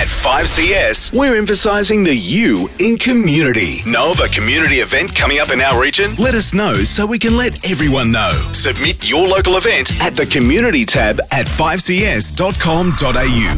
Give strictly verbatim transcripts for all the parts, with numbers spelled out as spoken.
At five C S, we're emphasising the you in community. Know of a community event coming up in our region? Let us know so we can let everyone know. Submit your local event at the community tab at five c s dot com dot a u.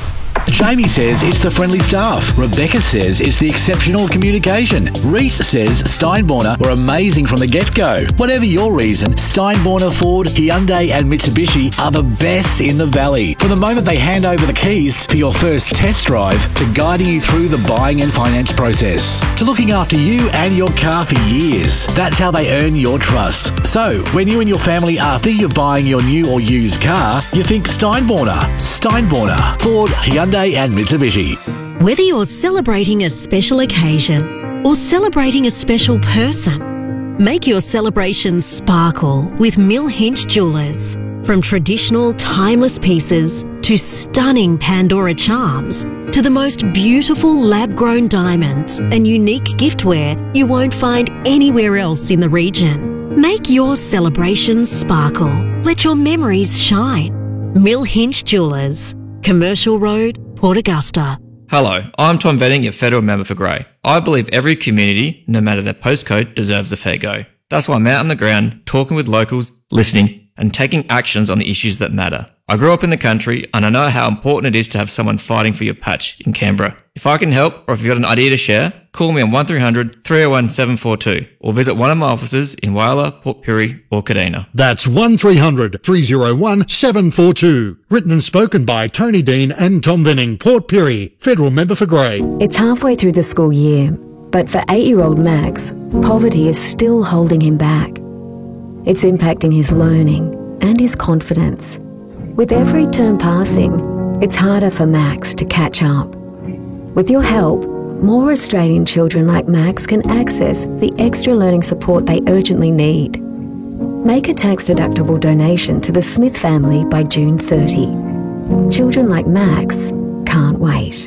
Jamie says it's the friendly staff. Rebecca says it's the exceptional communication. Reese says Steinborner were amazing from the get-go. Whatever your reason, Steinborner, Ford, Hyundai and Mitsubishi are the best in the valley. From the moment they hand over the keys for your first test drive to guiding you through the buying and finance process to looking after you and your car for years. That's how they earn your trust. So, when you and your family are thinking of buying your new or used car, you think Steinborner. Steinborner, Ford, Hyundai and Mitsubishi. Whether you're celebrating a special occasion or celebrating a special person, make your celebrations sparkle with Mill Hinch Jewellers. From traditional timeless pieces to stunning Pandora charms to the most beautiful lab-grown diamonds and unique giftware you won't find anywhere else in the region. Make your celebrations sparkle. Let your memories shine. Mill Hinch Jewellers, Commercial Road, Port Augusta. Hello, I'm Tom Venning, your federal member for Grey. I believe every community, no matter their postcode, deserves a fair go. That's why I'm out on the ground, talking with locals, listening, and taking actions on the issues that matter. I grew up in the country, and I know how important it is to have someone fighting for your patch in Canberra. If I can help, or if you've got an idea to share, call me on one three hundred, three oh one, seven four two, or visit one of my offices in Whyalla, Port Pirie, or Kadina. That's one three hundred, three oh one, seven four two. Written and spoken by Tony Dean and Tom Venning, Port Pirie, federal member for Grey. It's halfway through the school year, but for eight-year-old Max, poverty is still holding him back. It's impacting his learning and his confidence. With every term passing, it's harder for Max to catch up. With your help, more Australian children like Max can access the extra learning support they urgently need. Make a tax-deductible donation to the Smith family by June thirtieth. Children like Max can't wait.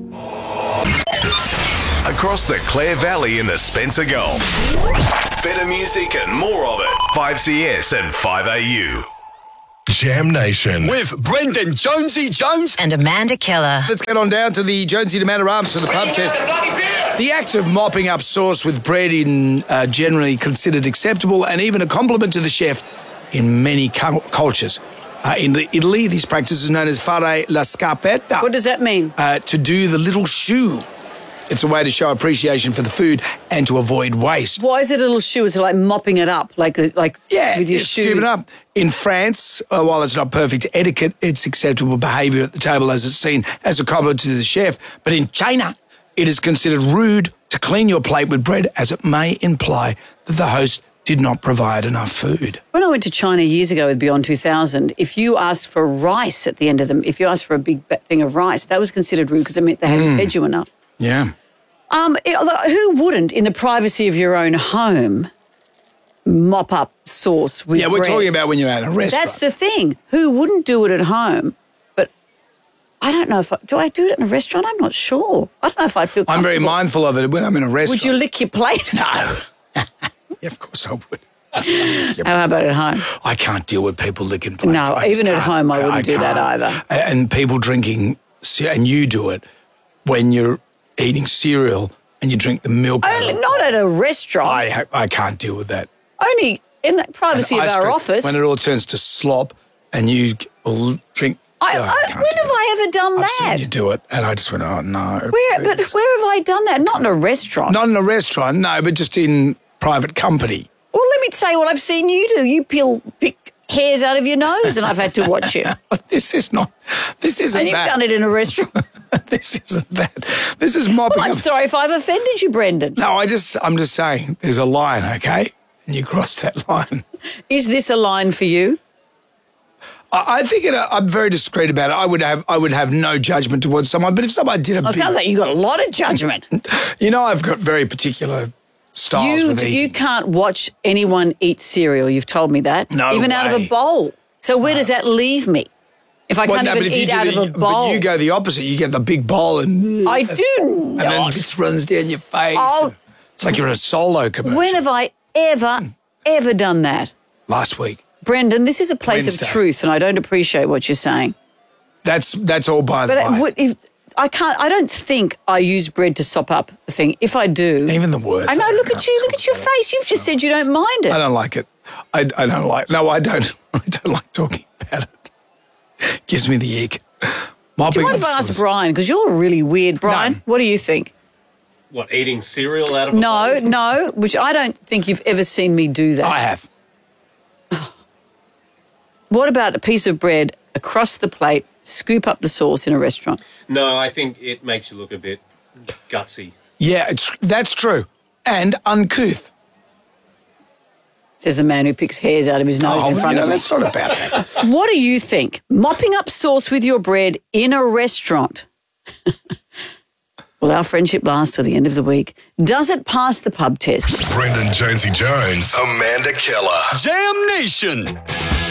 Across the Clare Valley in the Spencer Gulf. Better music and more of it. five C S and five A U. Jam Nation. With Brendan Jonesy Jones and Amanda Keller. Let's get on down to the Jonesy to Amanda Arms for the pub test. The act of mopping up sauce with bread is uh, generally considered acceptable and even a compliment to the chef in many cu- cultures. Uh, in the Italy, this practice is known as fare la scarpetta. What does that mean? Uh, to do the little shoe. It's a way to show appreciation for the food and to avoid waste. Why is it a little shoe? Is it like mopping it up, like like yeah, with your it's shoe? Scooping it up. In France, uh, while it's not perfect etiquette, it's acceptable behaviour at the table as it's seen as a compliment to the chef. But in China, it is considered rude to clean your plate with bread as it may imply that the host did not provide enough food. When I went to China years ago with Beyond two thousand, if you asked for rice at the end of them, if you asked for a big thing of rice, that was considered rude because it meant they hadn't mm. fed you enough. Yeah. Um, who wouldn't, in the privacy of your own home, mop up sauce with bread? Yeah, we're bread? talking about when you're at a restaurant. That's the thing. Who wouldn't do it at home? But I don't know if I, do I do it in a restaurant? I'm not sure. I don't know if I'd feel comfortable. I'm very mindful of it when I'm in a restaurant. Would you lick your plate? No. Yeah, of course I would. How about at home? I can't deal with people licking plates. No, I even at home I wouldn't I do that either. And people drinking, and you do it when you're eating cereal and you drink the milk. Only, not at a restaurant. I I can't deal with that. Only in the privacy of our cream, office. When it all turns to slop and you all drink. I, oh, I I, when have I ever done I've that? I've seen you do it and I just went, oh, no. Where? But where have I done that? Not in a restaurant. Not in a restaurant, no, but just in private company. Well, let me tell you what I've seen you do. You peel pick hairs out of your nose and I've had to watch you. This is not, this isn't and you've that. done it in a restaurant. This isn't that. This is mopping well, I'm up. sorry if I've offended you, Brendan. No, I just, I'm just saying there's a line, okay? And you cross that line. Is this a line for you? I, I think it, I'm very discreet about it. I would have, I would have no judgment towards someone, but if someone did a oh, big, it sounds like you've got a lot of judgment. You know, I've got very particular styles you, with eating. You can't watch anyone eat cereal. You've told me that. No Even way. out of a bowl. So where no. does that leave me? If I well, can't no, even but if eat you out the, of a bowl. But you go the opposite. You get the big bowl and... I do and not. And then bits runs down your face. Oh. It's like you're in a Solo commercial. When have I ever, ever done that? Last week. Brendan, this is a place Wednesday. of truth and I don't appreciate what you're saying. That's that's all by the but by. Would, if, I can't. I don't think I use bread to sop up a thing. If I do, Even the words. I know. Look at you. Look at your face. You've just said you don't mind it. I don't like it. I, I don't like. No, I don't. I don't like talking about it. Gives me the ick. Mopping Do you mind if up I ask sauce. Brian? Because you're really weird, Brian. No. What do you think? What, eating cereal out of a No, bowl? no. Which I don't think you've ever seen me do that. I have. What about a piece of bread across the plate, scoop up the sauce in a restaurant? No, I think it makes you look a bit gutsy. Yeah, it's, that's true. And uncouth. Says the man who picks hairs out of his nose Oh, in you front know, of me. that's not about that. What do you think? Mopping up sauce with your bread in a restaurant? Will our friendship last till the end of the week? Does it pass the pub test? Brendan Jonesy Jones, Amanda Keller. Jam Nation.